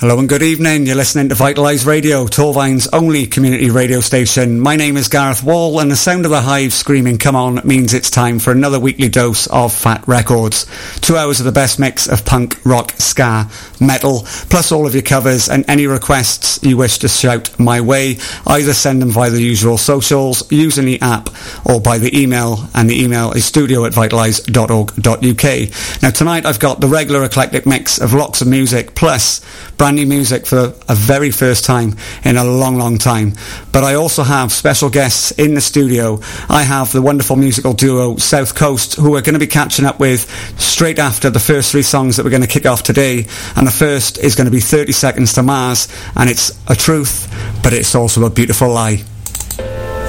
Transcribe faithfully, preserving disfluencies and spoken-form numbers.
Hello and good evening. You're listening to Vitalise Radio, Torvine's only community radio station. My name is Gareth Wall, and the sound of the hive screaming "come on" means it's time for another weekly dose of Fat Records. Two hours of the best mix of punk, rock, ska, metal, plus all of your covers and any requests you wish to shout my way. Either send them via the usual socials, using the app, or by the email, and the email is studio at vitalise dot org dot uk. Now tonight I've got the regular eclectic mix of lots of music, plus brand new music for a very first time in a long, long time. But I also have special guests in the studio. I have the wonderful musical duo South Coast, who we're going to be catching up with straight after the first three songs that we're going to kick off today. And the first is going to be thirty seconds to Mars, and it's a truth, but it's also a beautiful lie.